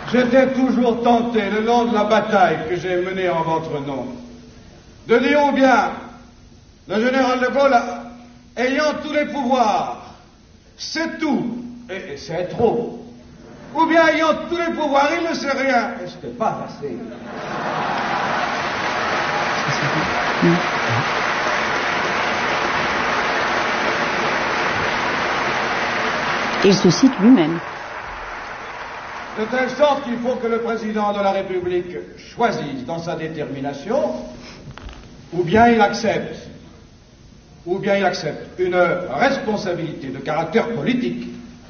J'étais toujours tenté, le long de la bataille que j'ai menée en votre nom, de dire ou bien le général de Gaulle, ayant tous les pouvoirs, c'est tout, et c'est trop. Ou bien ayant tous les pouvoirs, il ne sait rien, et ce n'est pas assez. Et il se cite lui-même. De telle sorte qu'il faut que le président de la République choisisse dans sa détermination, ou bien il accepte une responsabilité de caractère politique,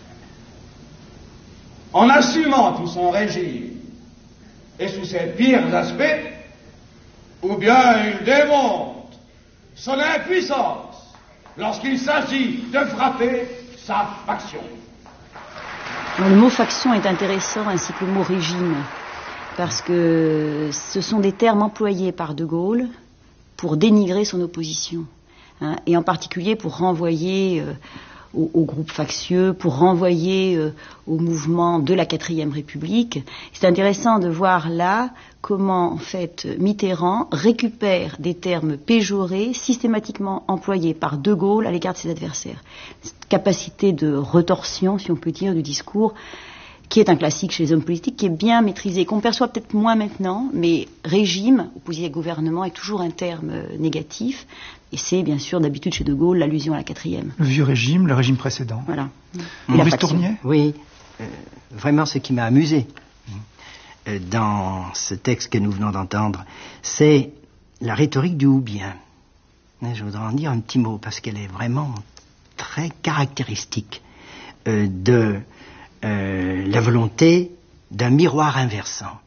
en assumant tout son régime et sous ses pires aspects, ou bien il démontre son impuissance lorsqu'il s'agit de frapper sa faction. Le mot faction est intéressant, ainsi que le mot régime, parce que ce sont des termes employés par De Gaulle pour dénigrer son opposition, hein, et en particulier pour renvoyer au groupe factieux, pour renvoyer au mouvement de la 4e République. C'est intéressant de voir là comment, en fait, Mitterrand récupère des termes péjorés systématiquement employés par De Gaulle à l'égard de ses adversaires. Cette capacité de retorsion, si on peut dire, du discours, qui est un classique chez les hommes politiques, qui est bien maîtrisé, qu'on perçoit peut-être moins maintenant, mais régime, opposé au gouvernement, est toujours un terme négatif, et c'est bien sûr d'habitude chez De Gaulle l'allusion à la 4e. Le vieux régime, le régime précédent. Voilà. Maurice Tournier ? Oui, vraiment ce qui m'a amusé dans ce texte que nous venons d'entendre, c'est la rhétorique du ou bien. Je voudrais en dire un petit mot, parce qu'elle est vraiment très caractéristique de la volonté d'un miroir inversant.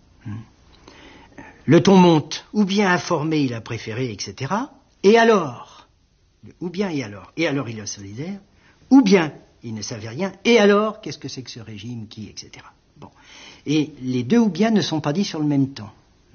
Le ton monte, ou bien informé, il a préféré, etc. Et alors, ou bien et alors il est solidaire, ou bien il ne savait rien, et alors, qu'est-ce que c'est que ce régime qui, etc. Bon. Et les deux ou bien ne sont pas dits sur le même ton.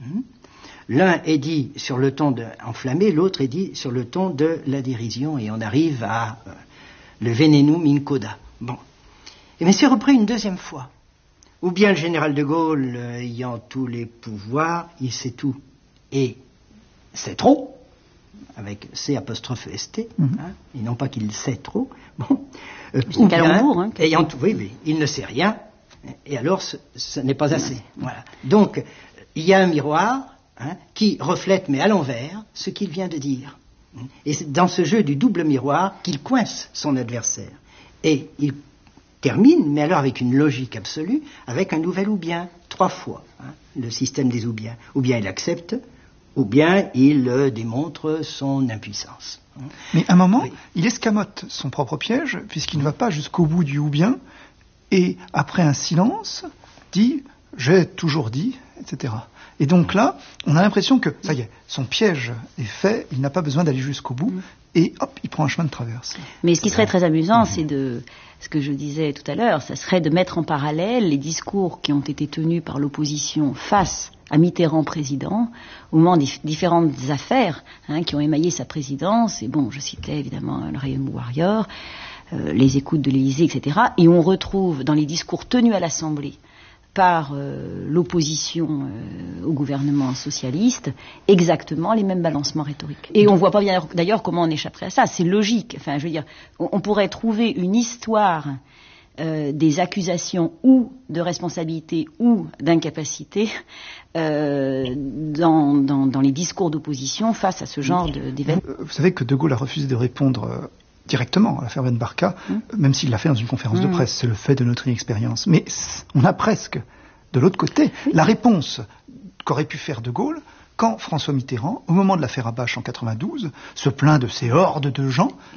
L'un est dit sur le ton de enflammé, l'autre est dit sur le ton de la dérision, et on arrive à le venenum in coda. Bon. Et mais c'est repris une deuxième fois. Ou bien le général de Gaulle, ayant tous les pouvoirs, il sait tout. Et c'est trop, avec C''ST, et non pas qu'il sait trop. Bon. Ou bien, ayant tout, oui, il ne sait rien, et alors ce n'est pas assez. Voilà. Donc, il y a un miroir qui reflète, mais à l'envers, ce qu'il vient de dire. Et c'est dans ce jeu du double miroir qu'il coince son adversaire. Et il termine, mais alors avec une logique absolue, avec un nouvel ou bien, 3 fois, le système des ou bien. Ou bien il accepte, ou bien il démontre son impuissance. Mais à un moment, il escamote son propre piège, puisqu'il ne va pas jusqu'au bout du ou bien, et après un silence, dit « j'ai toujours dit », etc. Et donc là, on a l'impression que, ça y est, son piège est fait, il n'a pas besoin d'aller jusqu'au bout, et hop, il prend un chemin de traverse. Mais ce qui serait très amusant, c'est de, ce que je disais tout à l'heure, ça serait de mettre en parallèle les discours qui ont été tenus par l'opposition face à Mitterrand président, au moment des différentes affaires qui ont émaillé sa présidence, et bon, je citais évidemment le Rayon Warrior, les écoutes de l'Élysée, etc., et on retrouve dans les discours tenus à l'Assemblée par l'opposition au gouvernement socialiste, exactement les mêmes balancements rhétoriques. Et on ne voit pas bien d'ailleurs comment on échapperait à ça. C'est logique. Enfin, je veux dire, on pourrait trouver une histoire des accusations ou de responsabilité ou d'incapacité dans les discours d'opposition face à ce genre d'événements. Vous savez que De Gaulle a refusé de répondre directement à l'affaire Ben Barka, même s'il l'a fait dans une conférence de presse. C'est le fait de notre inexpérience. Mais on a presque, de l'autre côté, la réponse qu'aurait pu faire De Gaulle quand François Mitterrand, au moment de l'affaire Abache en 92, se plaint de ces hordes de gens